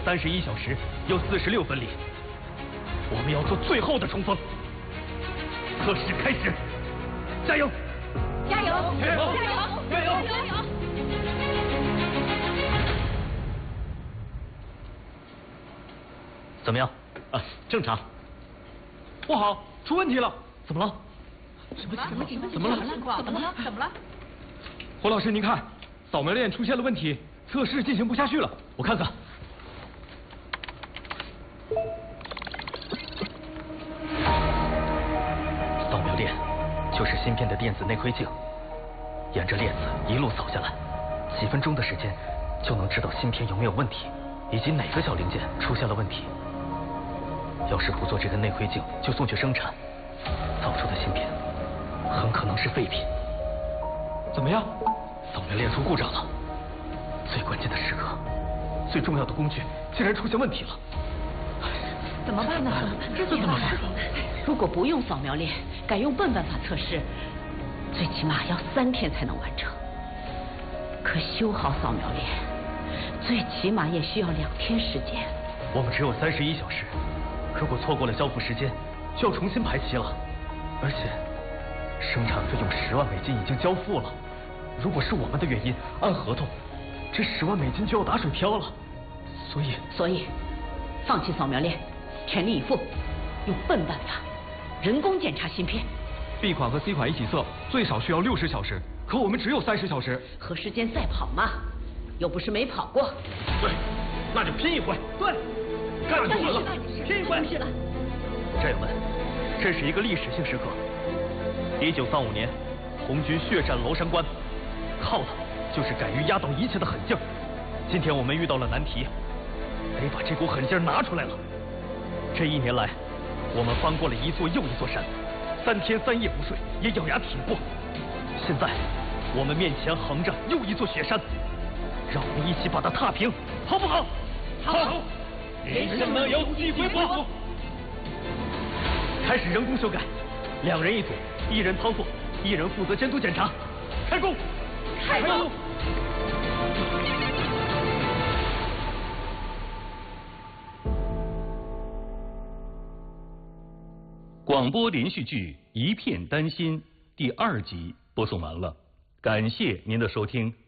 31小时又46分里，我们要做最后的冲锋。测试开始，加油！ 加油！ 加油！ 加油！ 加油！ 加油！ 怎么样？啊，正常。 不好，出问题了！ 怎么了？ 怎么了？ 怎么了？ 怎么了？怎么了？ 胡老师，您看，扫描链出现了问题，测试进行不下去了。 我看看。扫描链就是芯片的电子内窥镜，沿着链子一路扫下来，几分钟的时间就能知道芯片有没有问题，以及哪个小零件出现了问题。要是不做这个内窥镜就送去生产，造出的芯片很可能是废品。 怎么样？ 扫描链出故障了，最关键的时刻，最重要的工具竟然出现问题了。 怎么办呢？这怎么办？如果不用扫描链，改用笨办法测试，最起码要3天才能完成。可修好扫描链，最起码也需要2天时间。 我们只有31小时，如果错过了交付时间，就要重新排期了。而且，生产费用10万美金已经交付了。如果是我们的原因，按合同，这10万美金就要打水漂了。所以， 放弃扫描链，全力以赴，用笨办法，人工检查芯片。 B 款和 C 款一起测，最少需要60小时，可我们只有30小时。 和时间赛跑嘛，又不是没跑过。 对，那就拼一回。 对， 干就完了， 拼一回。是的。 战友们，这是一个历史性时刻。1935年，红军血战崂山关，靠的就是敢于压倒一切的狠劲儿。今天我们遇到了难题，得把这股狠劲儿拿出来了。这1年来，我们翻过了一座又一座山，3天3夜不睡，也咬牙挺过。现在，我们面前横着又一座雪山，让我们一起把它踏平，好不好？ 好。人生能有几回报？ 开始人工修改，2人一组，1人操作，1人负责监督检查。开工！ 开工！ 广播连续剧《一片丹心》第2集播送完了，感谢您的收听。